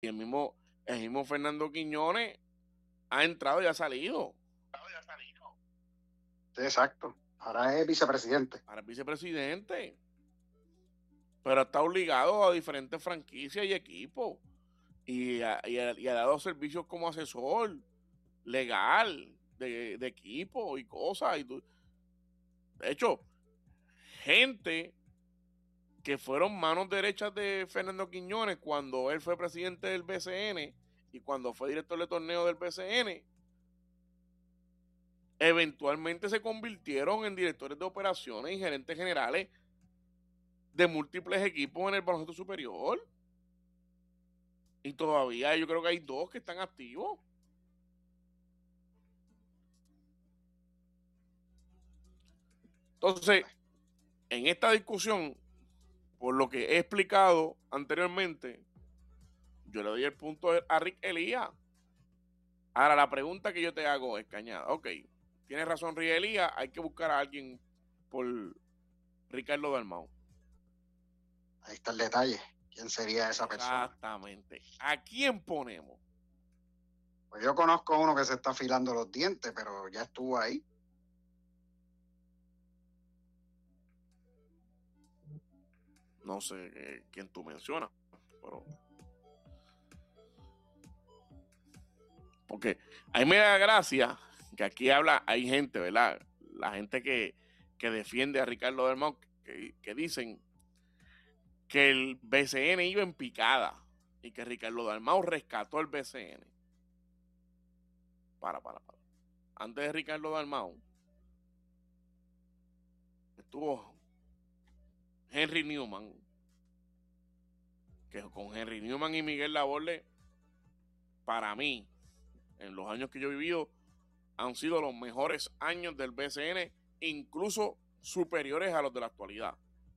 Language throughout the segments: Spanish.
el mismo Fernando Quiñones ha entrado y ha salido. Sí, exacto. Ahora es vicepresidente. Ahora es vicepresidente. Pero está obligado a diferentes franquicias y equipos. Y ha dado servicios como asesor legal de equipo y cosas. De hecho, gente que fueron manos derechas de Fernando Quiñones cuando él fue presidente del BCN y cuando fue director de torneo del BCN, eventualmente se convirtieron en directores de operaciones y gerentes generales de múltiples equipos en el baloncesto superior. Y todavía yo creo que hay 2 que están activos. Entonces, en esta discusión, por lo que he explicado anteriormente, yo le doy el punto a Rick Elías. Ahora, la pregunta que yo te hago es, Cañada, ok, tienes razón Rick Elías, hay que buscar a alguien por Ricardo Dalmau. Ahí está el detalle. ¿Quién sería esa persona? Exactamente. ¿A quién ponemos? Pues yo conozco a uno que se está afilando los dientes, pero ya estuvo ahí. No sé quién tú mencionas, pero... Porque a mí me da gracia que aquí hay gente, ¿verdad? La gente que defiende a Ricardo Dalmau, que dicen que el BCN iba en picada y que Ricardo Dalmau rescató el BCN. Para. Antes de Ricardo Dalmau estuvo Henry Newman, que con Henry Newman y Miguel Laborde, para mí, en los años que yo he vivido, han sido los mejores años del BCN, incluso superiores a los de la actualidad.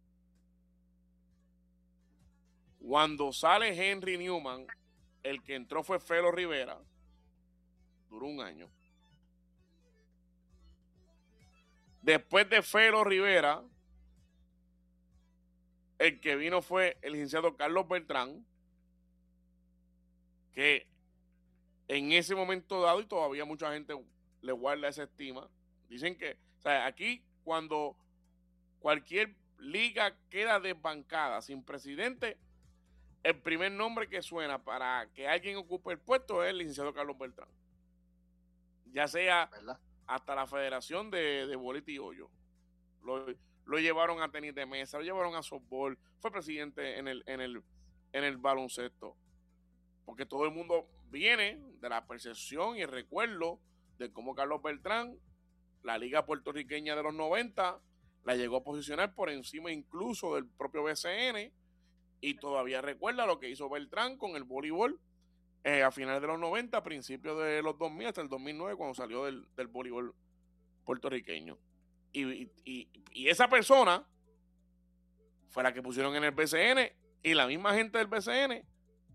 Cuando sale Henry Newman, el que entró fue Felo Rivera, duró un año. Después de Felo Rivera, el que vino fue el licenciado Carlos Beltrán, que en ese momento dado, y todavía mucha gente le guarda esa estima, dicen que, o sea, aquí cuando cualquier liga queda desbancada sin presidente, el primer nombre que suena para que alguien ocupe el puesto es el licenciado Carlos Beltrán. Ya sea, ¿verdad? hasta la Federación de Bolita y Hoyo. Lo llevaron a tenis de mesa, lo llevaron a softball, fue presidente en el baloncesto. Porque todo el mundo viene de la percepción y el recuerdo de cómo Carlos Beltrán, la liga puertorriqueña de los 90, la llegó a posicionar por encima incluso del propio BCN, y todavía recuerda lo que hizo Beltrán con el voleibol a finales de los 90, a principios de los 2000, hasta el 2009, cuando salió del voleibol puertorriqueño. Y esa persona fue la que pusieron en el BCN, y la misma gente del BCN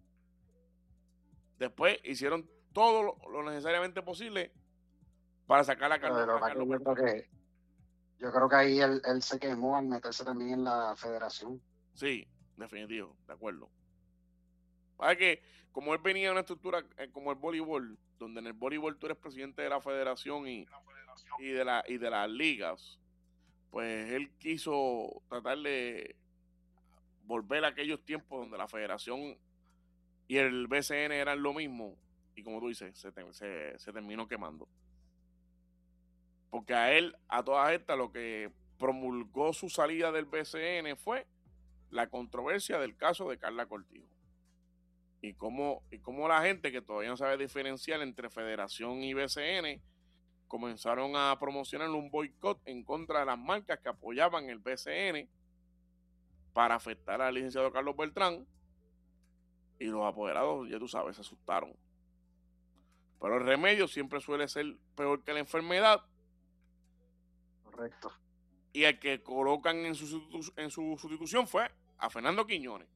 después hicieron todo lo necesariamente posible para sacar a Carlos, Pero a Carlos Beltrán. yo creo que ahí él se quemó al meterse también en la federación. Sí, definitivo, de acuerdo. Para que, como él venía de una estructura como el voleibol, donde en el voleibol tú eres presidente de la federación y de las ligas, pues él quiso tratar de volver a aquellos tiempos donde la federación y el BCN eran lo mismo, y como tú dices, se terminó quemando. Porque a él, a todas estas, lo que promulgó su salida del BCN fue la controversia del caso de Carla Cortijo. Y cómo la gente que todavía no sabe diferenciar entre federación y BCN comenzaron a promocionar un boicot en contra de las marcas que apoyaban el BCN para afectar al licenciado Carlos Beltrán, y los apoderados, ya tú sabes, se asustaron. Pero el remedio siempre suele ser peor que la enfermedad, Correcto. y el que colocan en su sustitución fue a Fernando Quiñones.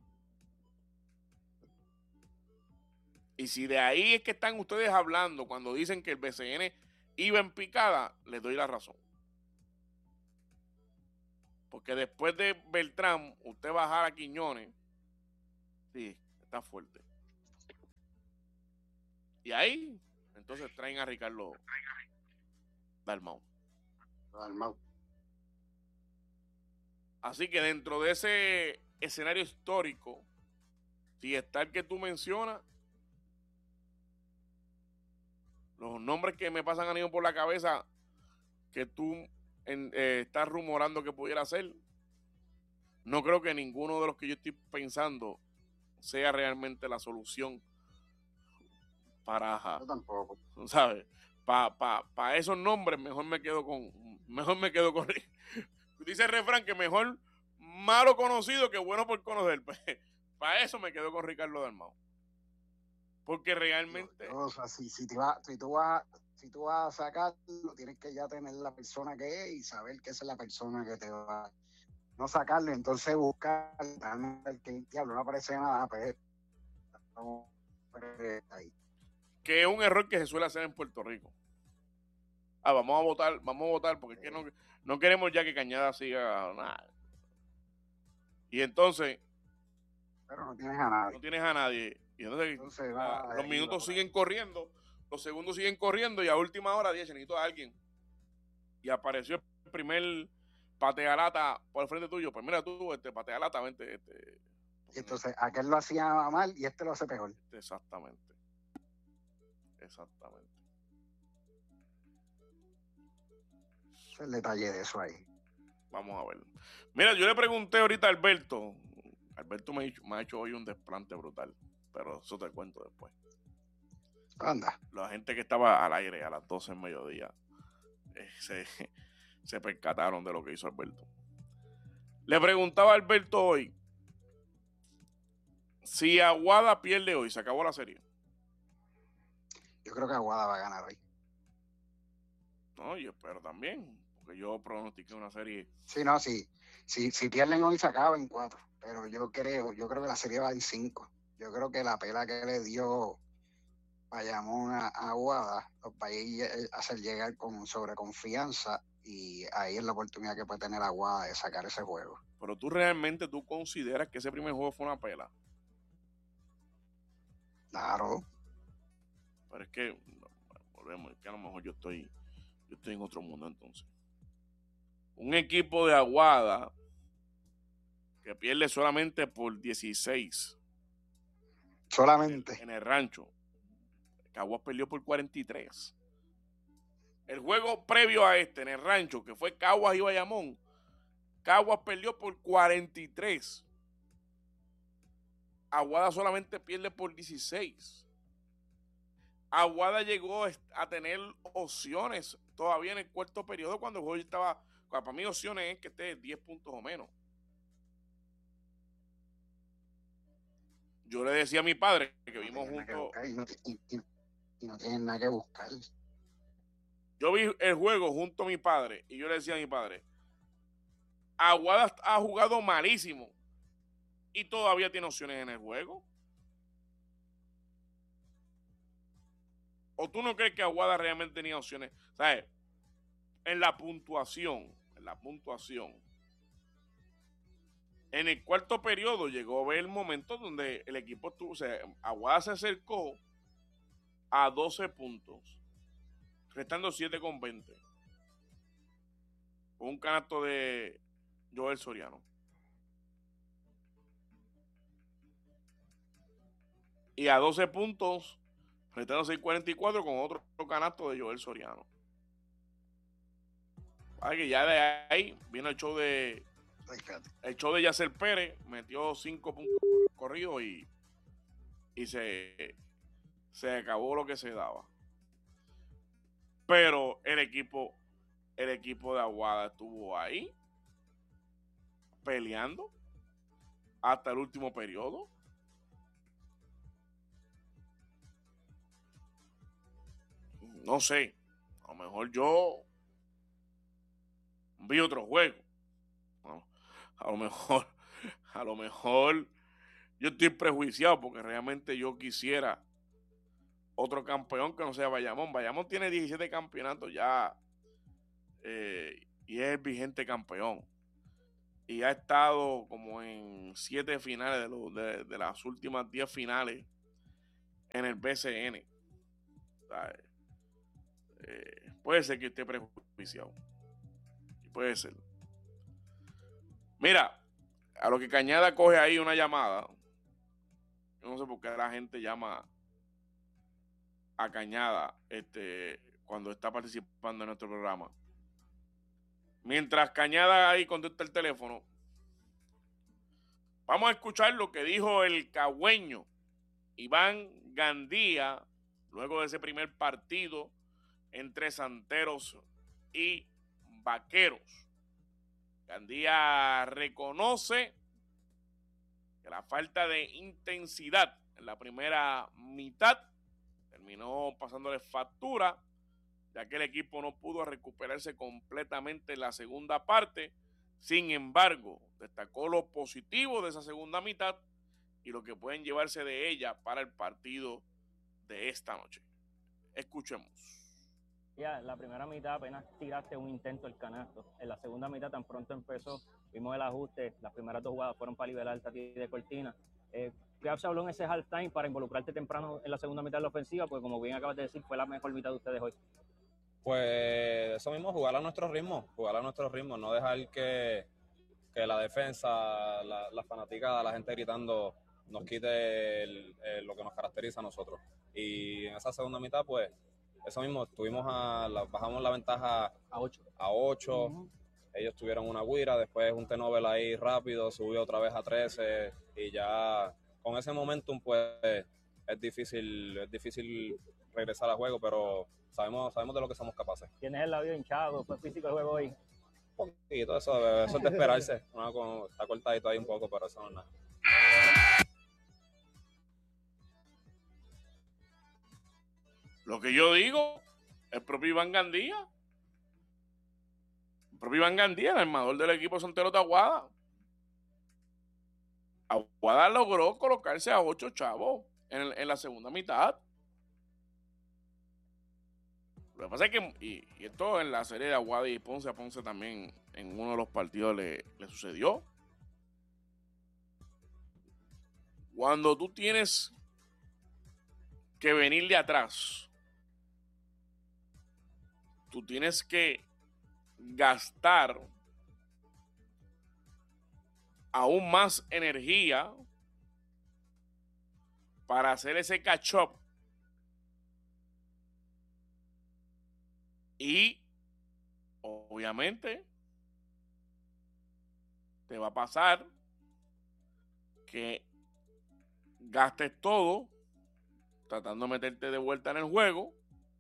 Y si de ahí es que están ustedes hablando cuando dicen que el BCN iba en picada, les doy la razón. Porque después de Beltrán, usted bajar a Quiñones, sí, está fuerte. Y ahí, entonces traen a Ricardo Dalmau. Así que dentro de ese escenario histórico, si está el que tú mencionas, los nombres que me pasan a mí por la cabeza que tú estás rumorando que pudiera ser, no creo que ninguno de los que yo estoy pensando sea realmente la solución para, Yo tampoco. ¿sabes? Para esos nombres mejor me quedo con dice el refrán que mejor malo conocido que bueno por conocer. Para eso me quedo con Ricardo Dalmau. Porque realmente o sea, si tú vas a sacarlo, tienes que ya tener la persona que es y saber que esa es la persona que te va no sacarlo, entonces buscar el que el diablo no aparece nada, pues no, ahí. Que es un error que se suele hacer en Puerto Rico. Vamos a votar porque es que no queremos ya que Cañada siga nada. Y entonces pero no tienes a nadie. No tienes a nadie. Y entonces los minutos siguen corriendo, los segundos siguen corriendo y a última hora, necesito a alguien. Y apareció el primer patealata por el frente tuyo. Pues mira tú, patealata, vente. Y entonces aquel lo hacía mal y este lo hace peor. Exactamente. Es el detalle de eso ahí. Vamos a ver. Mira, yo le pregunté ahorita a Alberto. Alberto me ha hecho hoy un desplante brutal, pero eso te cuento después. Anda. La gente que estaba al aire a las 12 del mediodía se percataron de lo que hizo Alberto. Le preguntaba a Alberto hoy si Aguada pierde hoy, se acabó la serie. Yo creo que Aguada va a ganar hoy. No, yo espero también, porque yo pronostiqué una serie. Sí, no, sí. Si pierden hoy se acaba en 4, pero yo creo que la serie va en 5. Yo creo que la pela que le dio Bayamón a Aguada los va a hacer llegar con sobreconfianza y ahí es la oportunidad que puede tener Aguada de sacar ese juego. Pero tú realmente consideras que ese primer juego fue una pela. Claro. Pero es que volvemos, es que a lo mejor yo estoy en otro mundo entonces. Un equipo de Aguada que pierde solamente por 16. Solamente. En el rancho. Caguas perdió por 43. El juego previo a este, en el rancho, que fue Caguas y Bayamón, Caguas perdió por 43. Aguada solamente pierde por 16. Aguada llegó a tener opciones todavía en el cuarto periodo cuando el juego estaba. Para mí, opciones es que esté 10 puntos o menos. Yo le decía a mi padre que vimos juntos. Y no tienen nada que buscar. Yo vi el juego junto a mi padre y yo le decía a mi padre: Aguada ha jugado malísimo y todavía tiene opciones en el juego. ¿O tú no crees que Aguada realmente tenía opciones? ¿Sabes? En la puntuación. En el cuarto periodo llegó a ver el momento donde el equipo estuvo, o sea, Aguada se acercó a 12 puntos, restando 7,20. Con un canasto de Joel Soriano. Y a 12 puntos, restando 6,44 con otro canasto de Joel Soriano. Ay, que ya de ahí vino el show de Yasser Pérez, metió 5 puntos corridos y se acabó lo que se daba. Pero el equipo de Aguada estuvo ahí peleando hasta el último periodo. No sé, a lo mejor yo vi otro juego. ¿No? A lo mejor yo estoy prejuiciado porque realmente yo quisiera otro campeón que no sea Bayamón. Bayamón tiene 17 campeonatos ya y es el vigente campeón. Y ha estado como en 7 finales de las últimas 10 finales en el BCN. sea, puede ser que esté prejuiciado. Puede ser. Mira, a lo que Cañada coge ahí una llamada. Yo no sé por qué la gente llama a Cañada cuando está participando en nuestro programa. Mientras Cañada ahí contesta el teléfono, vamos a escuchar lo que dijo el cagüeño Iván Gandía luego de ese primer partido entre Santeros y Vaqueros. Gandía reconoce que la falta de intensidad en la primera mitad terminó pasándole factura, ya que el equipo no pudo recuperarse completamente en la segunda parte. Sin embargo, destacó lo positivo de esa segunda mitad y lo que pueden llevarse de ella para el partido de esta noche. Escuchemos. Ya, en la primera mitad apenas tiraste un intento el canasto. En la segunda mitad tan pronto empezó, vimos el ajuste, las primeras 2 jugadas fueron para liberarte a ti de Cortina. ¿Qué se habló en ese halftime para involucrarte temprano en la segunda mitad de la ofensiva? Pues como bien acabas de decir, fue la mejor mitad de ustedes hoy. Pues eso mismo, jugar a nuestro ritmo, no dejar que la defensa, la fanaticada, la gente gritando nos quite lo que nos caracteriza a nosotros. Y en esa segunda mitad, pues, eso mismo, bajamos la ventaja a 8. Uh-huh. Ellos tuvieron una guira, después un turnover ahí rápido, subió otra vez a 13 y ya con ese momentum, pues, es difícil regresar al juego, pero sabemos de lo que somos capaces. Tienes el labio hinchado, fue físico el juego hoy. Un poquito, eso es de esperarse. Está cortadito ahí un poco, pero eso no es nada. Lo que yo digo, el propio Iván Gandía, el armador del equipo Santeros de Aguada. Aguada logró colocarse a 8 chavos en la segunda mitad. Lo que pasa es que, y esto en la serie de Aguada y Ponce, a Ponce también en uno de los partidos le sucedió. Cuando tú tienes que venir de atrás, tú tienes que gastar aún más energía para hacer ese catch-up. Y obviamente te va a pasar que gastes todo tratando de meterte de vuelta en el juego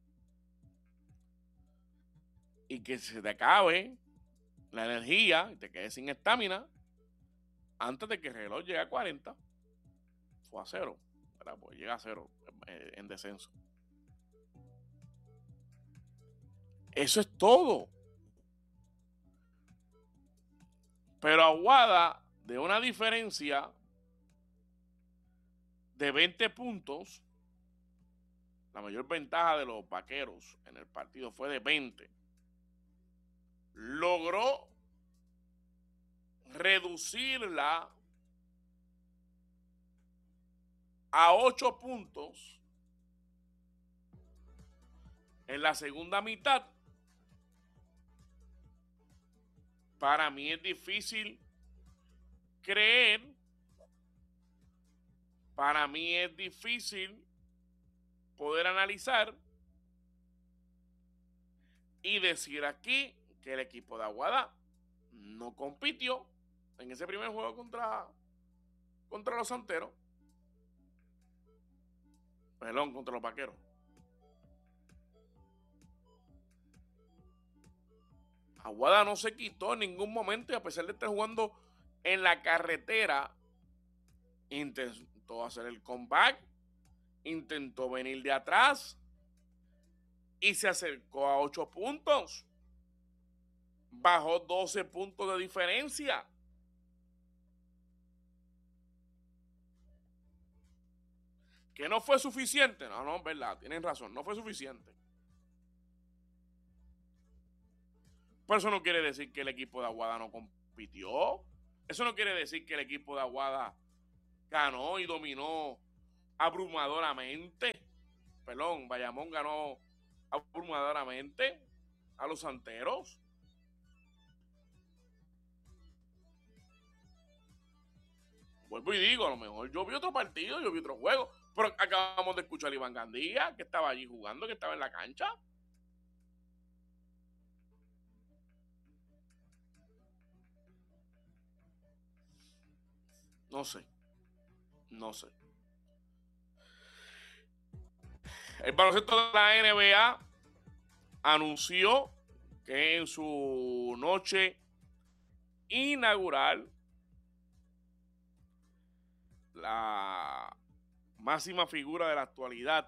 y que se te acabe la energía y te quedes sin estamina antes de que el reloj llegue a 40 o a 0. Pues llega a 0 en descenso. Eso es todo. Pero Aguada, de una diferencia de 20 puntos, la mayor ventaja de los Vaqueros en el partido fue de 20, logró reducirla a 8 puntos en la segunda mitad. Para mí es difícil creer, para mí es difícil poder analizar y decir aquí que el equipo de Aguada no compitió en ese primer juego contra los Santeros. Perdón, contra los Vaqueros. Aguada no se quitó en ningún momento y a pesar de estar jugando en la carretera, intentó hacer el comeback, intentó venir de atrás y se acercó a 8 puntos. Bajó 12 puntos de diferencia. ¿Que no fue suficiente? No, es verdad, tienen razón, no fue suficiente. Pero eso no quiere decir que el equipo de Aguada no compitió. Eso no quiere decir que el equipo de Aguada ganó y dominó abrumadoramente. Bayamón ganó abrumadoramente a los Santeros. Vuelvo y digo, a lo mejor yo vi otro partido, yo vi otro juego, pero acabamos de escuchar a Iván Gandía, que estaba allí jugando, que estaba en la cancha. No sé. El baloncesto de la NBA anunció que en su noche inaugural la máxima figura de la actualidad,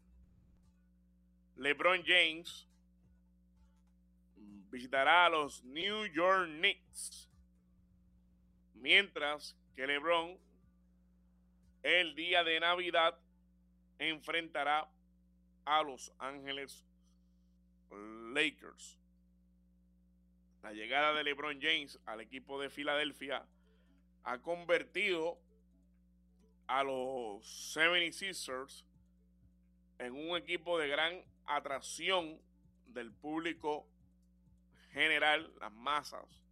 LeBron James, visitará a los New York Knicks, mientras que LeBron el día de Navidad enfrentará a Los Ángeles Lakers. La llegada de LeBron James al equipo de Filadelfia ha convertido a los 76ers en un equipo de gran atracción del público general, las masas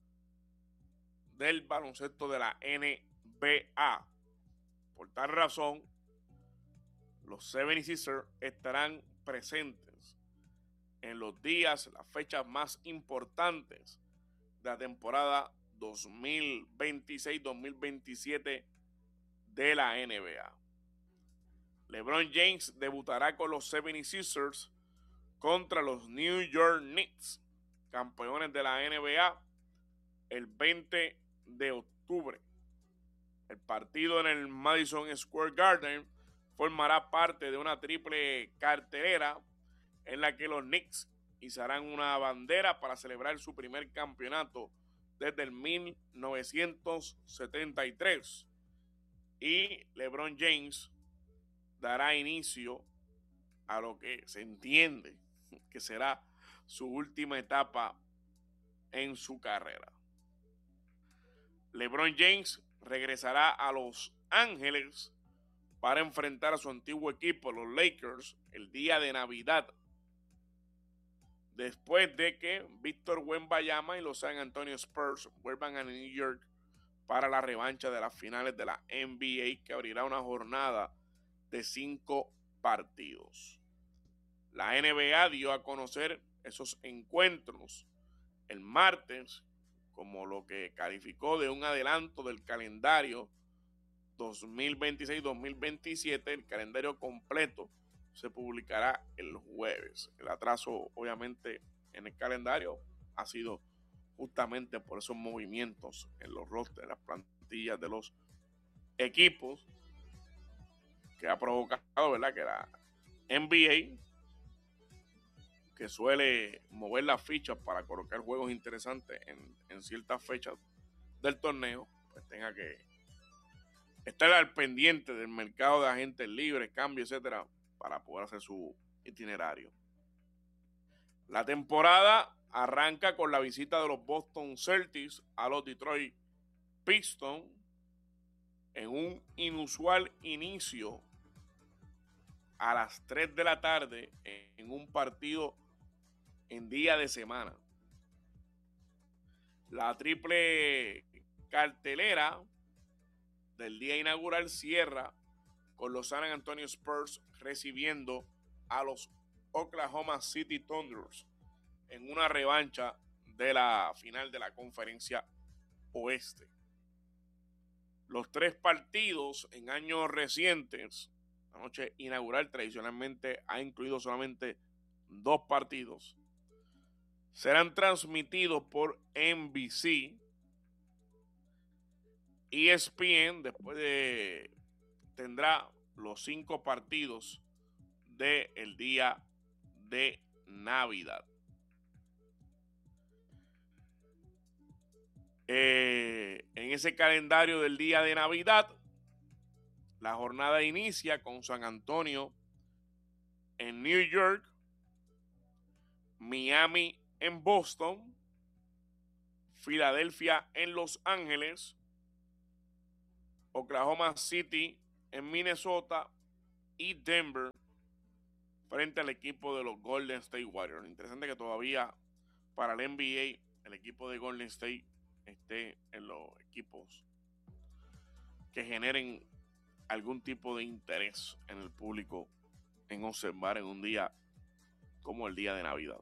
del baloncesto de la NBA. Por tal razón, los 76ers estarán presentes en los días, las fechas más importantes de la temporada 2026-2027 de la NBA. LeBron James debutará con los 76ers contra los New York Knicks, campeones de la NBA, el 20 de octubre. El partido en el Madison Square Garden formará parte de una triple cartelera en la que los Knicks izarán una bandera para celebrar su primer campeonato desde el 1973. Y LeBron James dará inicio a lo que se entiende que será su última etapa en su carrera. LeBron James regresará a Los Ángeles para enfrentar a su antiguo equipo, los Lakers, el día de Navidad, después de que Víctor Wembanyama y los San Antonio Spurs vuelvan a New York para la revancha de las finales de la NBA, que abrirá una jornada de 5 partidos. La NBA dio a conocer esos encuentros el martes como lo que calificó de un adelanto del calendario 2026-2027. El calendario completo se publicará el jueves. El atraso, obviamente, en el calendario ha sido justamente por esos movimientos en los rosters, en las plantillas de los equipos, que ha provocado, ¿verdad?, que la NBA, que suele mover las fichas para colocar juegos interesantes en ciertas fechas del torneo, pues tenga que estar al pendiente del mercado de agentes libres, cambios, etcétera, para poder hacer su itinerario. La temporada arranca con la visita de los Boston Celtics a los Detroit Pistons en un inusual inicio a las 3 de la tarde en un partido en día de semana. La triple cartelera del día inaugural cierra con los San Antonio Spurs recibiendo a los Oklahoma City Thunders en una revancha de la final de la Conferencia Oeste. Los 3 partidos en años recientes, la noche inaugural tradicionalmente ha incluido solamente 2 partidos, serán transmitidos por NBC. ESPN tendrá los 5 partidos del día de Navidad. En ese calendario del día de Navidad, la jornada inicia con San Antonio en New York, Miami en Boston, Filadelfia en Los Ángeles, Oklahoma City en Minnesota y Denver frente al equipo de los Golden State Warriors. Interesante que todavía para el NBA el equipo de Golden State esté en los equipos que generen algún tipo de interés en el público en observar en un día como el día de Navidad.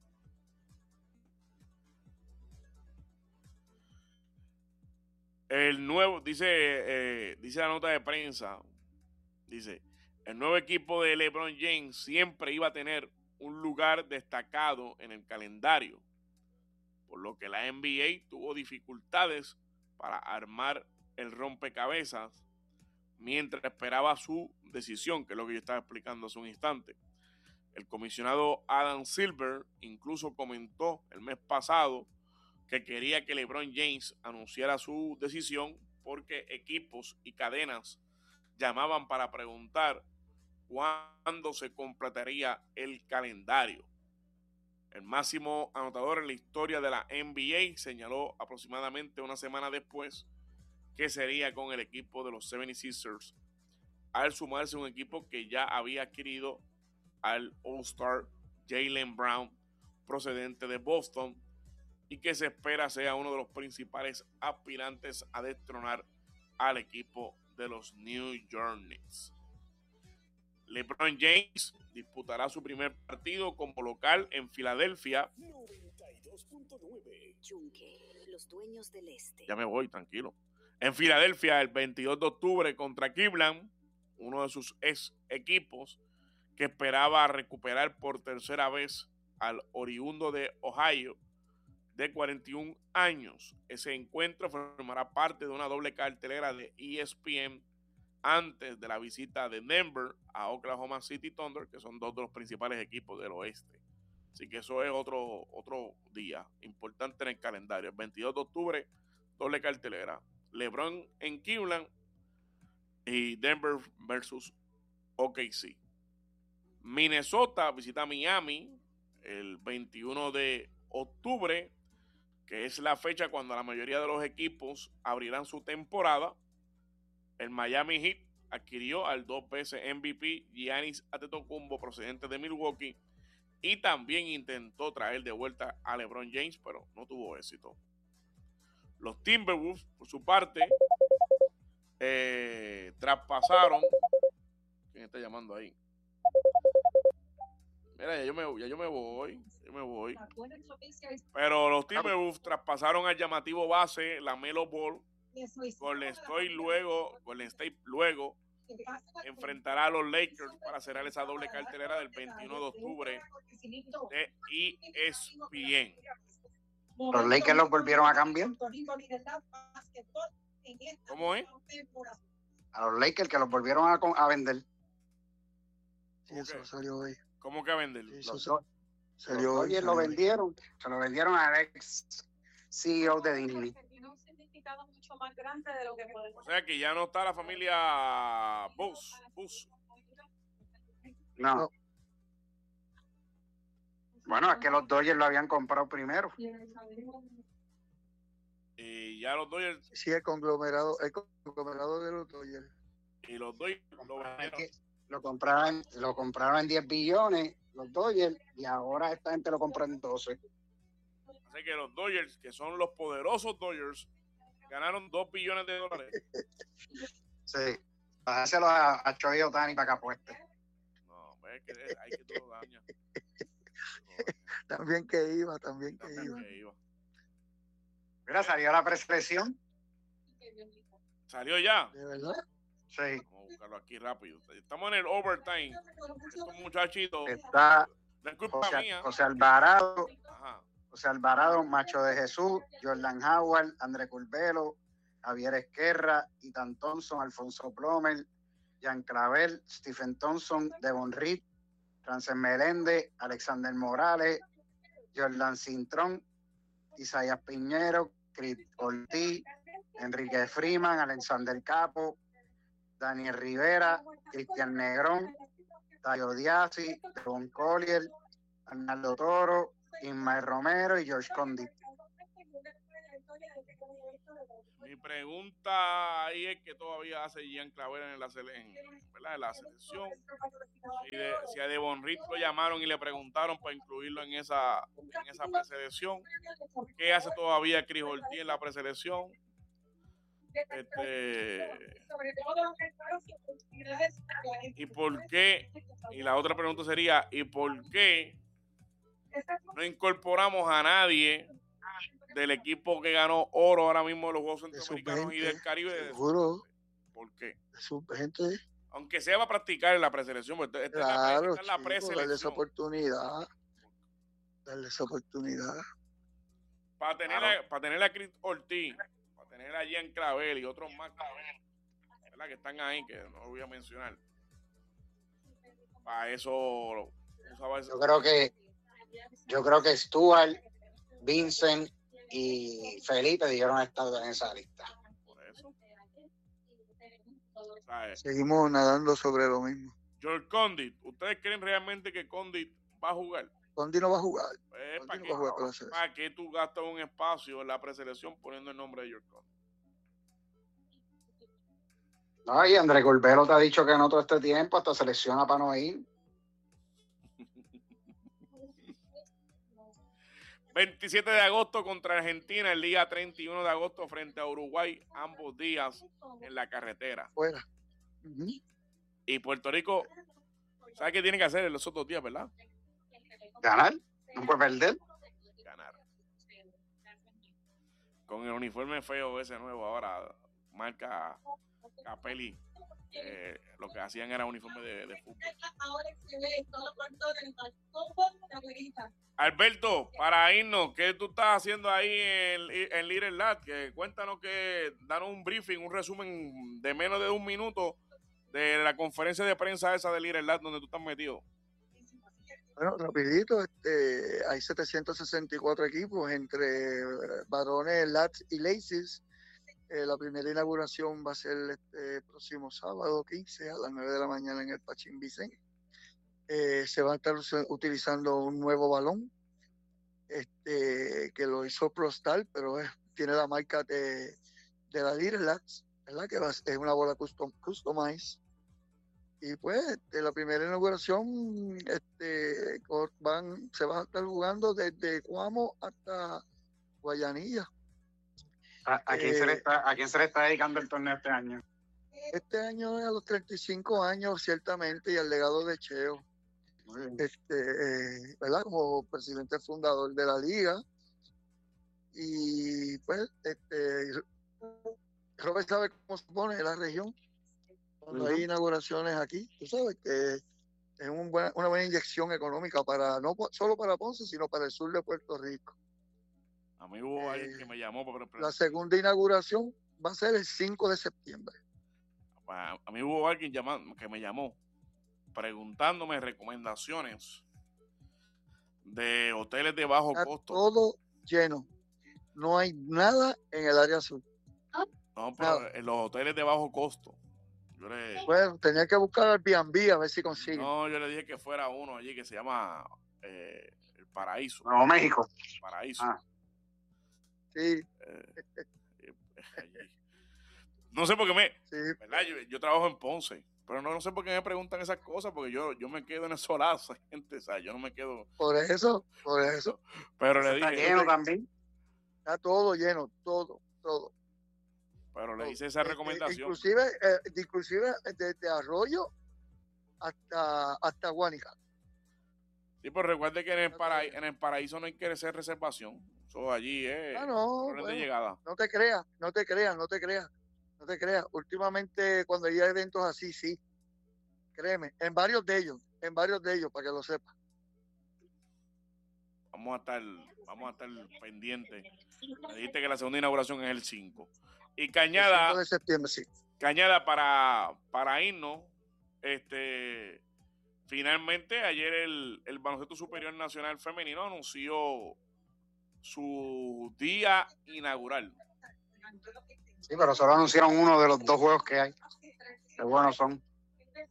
El nuevo, dice la nota de prensa, dice, el nuevo equipo de LeBron James siempre iba a tener un lugar destacado en el calendario, por lo que la NBA tuvo dificultades para armar el rompecabezas mientras esperaba su decisión, que es lo que yo estaba explicando hace un instante. El comisionado Adam Silver incluso comentó el mes pasado que quería que LeBron James anunciara su decisión porque equipos y cadenas llamaban para preguntar cuándo se completaría el calendario. El máximo anotador en la historia de la NBA señaló aproximadamente una semana después que sería con el equipo de los 76ers, al sumarse un equipo que ya había adquirido al All-Star Jaylen Brown, procedente de Boston, y que se espera sea uno de los principales aspirantes a destronar al equipo de los New York Knicks. LeBron James disputará su primer partido como local en Filadelfia. 92.9 Yunque, los dueños del este. Ya me voy, tranquilo. En Filadelfia el 22 de octubre contra Cleveland, uno de sus ex equipos que esperaba recuperar por tercera vez al oriundo de Ohio de 41 años. Ese encuentro formará parte de una doble cartelera de ESPN antes de la visita de Denver a Oklahoma City Thunder, que son dos de los principales equipos del oeste. Así que eso es otro día importante en el calendario. El 22 de octubre, doble cartelera. LeBron en Cleveland y Denver versus OKC. Minnesota visita Miami el 21 de octubre, que es la fecha cuando la mayoría de los equipos abrirán su temporada. El Miami Heat adquirió al 2 veces MVP Giannis Antetokounmpo, procedente de Milwaukee, y también intentó traer de vuelta a LeBron James, pero no tuvo éxito. Los Timberwolves, por su parte, traspasaron. ¿Quién está llamando ahí? Mira, ya yo me voy. Pero los Timberwolves traspasaron al llamativo base LaMelo Ball. Golden State luego enfrentará a los Lakers para cerrar esa doble cartelera del 21 de octubre de ESPN. Los Lakers los volvieron a cambiar. ¿Cómo es? A los Lakers que los volvieron a vender. Sí, eso salió hoy. ¿Cómo que a vender? Salió hoy. Lo vendieron. Se lo vendieron al ex CEO de Disney. Mucho más grande de lo que podemos. O sea que ya no está la familia Bush. No. Bueno, es que los Dodgers lo habían comprado primero. Y ya los Dodgers. Sí, el conglomerado de los Dodgers. Y los Dodgers lo compraron en 10 billones, los Dodgers, y ahora esta gente lo compra en 12. Así que los Dodgers, que son los poderosos Dodgers, ganaron $2 billones. Sí, para dárselo a Shohei Ohtani para que apueste. No, es que hay que todo daña. También que iba. Mira, salió la preselección. ¿Salió ya? ¿De verdad? Sí. Vamos a buscarlo aquí rápido. Estamos en el overtime. Estos muchachitos. Está No es culpa mía. José Alvarado. Ajá. José Alvarado, Macho de Jesús, Jordan Howard, André Curbelo, Javier Esquerra, Ethan Thompson, Alfonso Plomer, Jan Clavel, Stephen Thompson, Devon Reed, Frances Meléndez, Alexander Morales, Jordan Cintrón, Isaías Piñero, Chris Ortiz, Enrique Freeman, Alexander Capo, Daniel Rivera, Cristian Negrón, Tayo Diasi, Devon Collier, Arnaldo Toro, Ismael Romero y George Condit. Mi pregunta ahí es que todavía hace Gian Claver en la selección. Si a Devon Reed lo llamaron y le preguntaron para incluirlo en esa preselección. ¿Qué hace todavía Chris Ortiz en la preselección? ¿Y por qué? Y la otra pregunta sería, ¿y por qué no incorporamos a nadie del equipo que ganó oro ahora mismo de los Juegos Centroamericanos y del Caribe? Seguro. ¿Por qué? Sub-20. Aunque sea para practicar en la preselección, porque claro, esta es la preselección. darle esa oportunidad. Para tener a Chris Ortiz, para tener a Gian Clavel y otros más, ¿verdad? Que están ahí, que no voy a mencionar. Para eso, yo creo que Stuart, Vincent y Felipe debieron estar en esa lista. Por eso. Seguimos nadando sobre lo mismo. George Condit, ¿ustedes creen realmente que Condit va a jugar? Condit no va a jugar. ¿Para qué tú gastas un espacio en la preselección poniendo el nombre de George Condit? No, y André Corbero te ha dicho que no todo este tiempo, hasta selecciona para no ir. 27 de agosto contra Argentina, el día 31 de agosto frente a Uruguay, ambos días en la carretera. Fuera. Y Puerto Rico, ¿sabe qué tiene que hacer en los otros días, verdad? Ganar, no puede perder. Ganar. Con el uniforme feo ese nuevo ahora, marca Capelli, lo que hacían era uniforme de fútbol. Alberto, para irnos, ¿qué tú estás haciendo ahí en Little Lat? Cuéntanos, danos un briefing, un resumen de menos de 1 minuto de la conferencia de prensa esa de Little Lat donde tú estás metido. Bueno, rapidito, hay 764 equipos entre varones, Lats y Laces. La primera inauguración va a ser este próximo sábado 15 a las 9 de la mañana en el Pachín Vicente. Se va a estar utilizando un nuevo balón que lo hizo ProStar, pero tiene la marca de la Little Lats, ¿verdad? Que es una bola customized. Y pues la primera inauguración se va a estar jugando desde Cuamo hasta Guayanilla. ¿A quién se le está dedicando el torneo este año? Este año es a los 35 años, ciertamente, y al legado de Cheo. ¿Verdad? Como presidente fundador de la liga. Y pues, Robert sabe cómo se pone la región cuando hay inauguraciones aquí. Tú sabes que es una buena inyección económica no solo para Ponce, sino para el sur de Puerto Rico. A mí hubo alguien que me llamó. La segunda inauguración va a ser el 5 de septiembre. A mí hubo alguien que me llamó preguntándome recomendaciones de hoteles de bajo costo. Todo lleno. No hay nada en el área sur. No, pero en los hoteles de bajo costo. Bueno, tenía que buscar Airbnb a ver si consigue. No, yo le dije que fuera uno allí que se llama El Paraíso. Nuevo México. Paraíso. Sí. No sé por qué ¿verdad? Yo trabajo en Ponce, pero no sé por qué me preguntan esas cosas, porque yo me quedo en el solazo, gente, o sea, yo no me quedo. Por eso. Pero le dije. Está lleno también. Está todo lleno, todo. Pero le hice esa recomendación. Inclusive desde Arroyo hasta Guánica. Sí, pero recuerde que en el Paraíso no hay que hacer reservación. Eso allí es de llegada. No te creas. Últimamente cuando hay eventos así, sí. Créeme, en varios de ellos, para que lo sepas. Vamos a estar pendientes. Me dijiste que la segunda inauguración es el 5. Y Cañada. El 5 de septiembre, sí. Cañada, para irnos, finalmente ayer el Baloncesto Superior Nacional Femenino anunció su día inaugural. Sí, pero solo anunciaron uno de los 2 juegos que hay. Qué buenos son.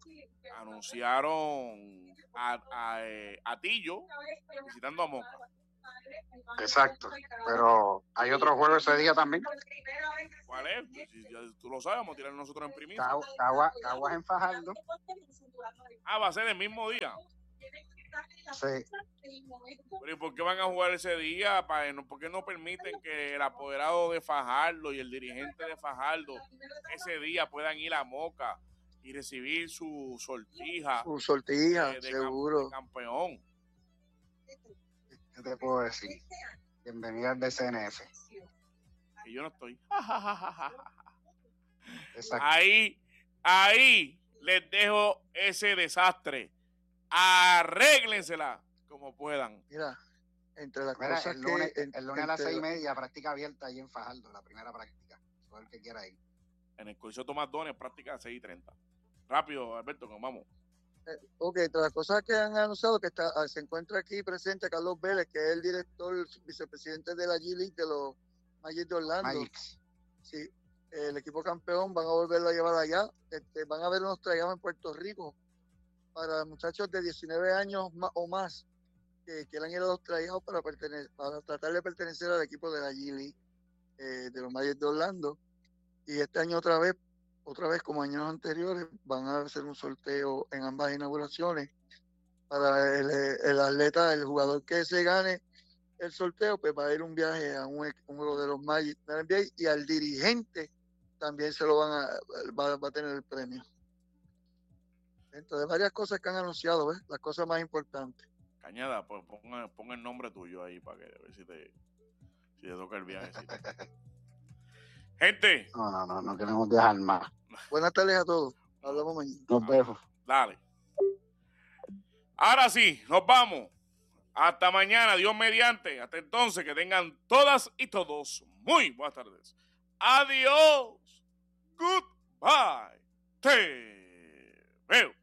Anunciaron a Tillo visitando a Moca. Exacto. Pero hay otro juego ese día también. ¿Cuál es? Pues, si ya tú lo sabes, vamos a tirar nosotros en primicia. Caguas en Fajardo. Ah, va a ser el mismo día. Sí. Pero ¿y por qué van a jugar ese día? ¿Por qué no permiten que el apoderado de Fajardo y el dirigente de Fajardo ese día puedan ir a Moca y recibir su sortija? Su sortija, de seguro. de campeón. ¿Qué te puedo decir? Bienvenido al BCNF. Que yo no estoy. Exacto. Ahí les dejo ese desastre. Arréglensela como puedan. Mira, entre las cosas el lunes, que... el lunes a las 6:30, práctica abierta ahí en Fajardo, la primera práctica. Todo el que quiera ir. En el Coliseo Tomás Dones, práctica 6:30. Rápido, Alberto, que vamos. Ok, entre las cosas que han anunciado, que se encuentra aquí presente Carlos Vélez, que es el director, vicepresidente de la G-League de los Magic de Orlando. Magics. Sí, el equipo campeón van a volverlo a llevar allá. Van a haber unos tryout en Puerto Rico para muchachos de 19 años o más que quieran ir a los tryouts para tratar de pertenecer al equipo de la G-League de los Magic de Orlando. Y este año otra vez como años anteriores, van a hacer un sorteo en ambas inauguraciones para el atleta, el jugador que se gane el sorteo, pues va a ir un viaje a un juego de los Magic de la NBA, y al dirigente también se lo va a tener el premio. Entonces, varias cosas que han anunciado, ¿ves? Las cosas más importantes. Cañada, pues pon el nombre tuyo ahí para que a ver si te toca el viaje. Gente. No queremos dejar más. Buenas tardes a todos. Hablamos mañana. Nos vemos. Dale. Ahora sí, nos vamos. Hasta mañana, Dios mediante. Hasta entonces, que tengan todas y todos muy buenas tardes. Adiós. Goodbye. Te veo.